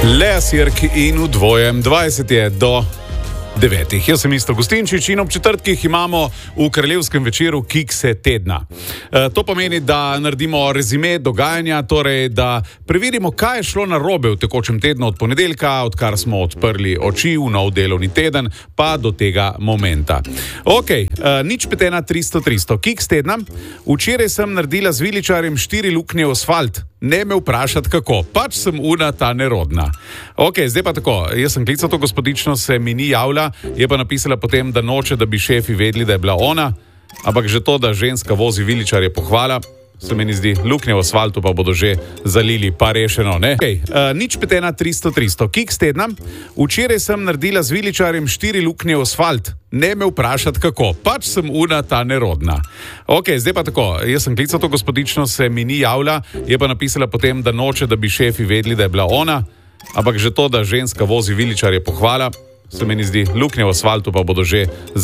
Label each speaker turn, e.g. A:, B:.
A: Lea Sirk in v dvojem 20 je do 9. Jaz sem Isto Gustinčič in ob četrtkih imamo v kraljevskem večeru Kikse tedna. To pomeni, da naredimo rezime dogajanja, torej da preverimo, kaj je šlo narobe v tekočem tednu od ponedeljka, odkar smo odprli oči v nov delovni teden, pa do tega momenta. Ok, nič 51300. Kiks tedna. Včeraj sem naredila z viličarjem 4 luknje v asfalt. Ne me vprašati kako, pač sem ta nerodna. Ok, zdaj pa tako, jaz sem klical to gospodično, se mi ni javila, je pa napisala potem, da noče, da bi šefi vedeli, da je bila ona, ampak že to, da ženska vozi viličar, je pohvala, se meni zdi, luknje v asfaltu pa bodo že zalili, pa rešeno, ne? Ok, nič 51300. Kiks tedna. Včeraj sem naredila z viličarjem 4 luknje v asfalt. Ne me vprašati kako, pač sem ta nerodna. Ok, zdaj pa tako, jaz sem klical to gospodično, se mi ni javila, je pa napisala potem, da noče, da bi šefi vedeli, da je bila ona, ampak že to, da ženska vozi viličar, je pohvala, se meni zdi, luknje v asfaltu pa bodo že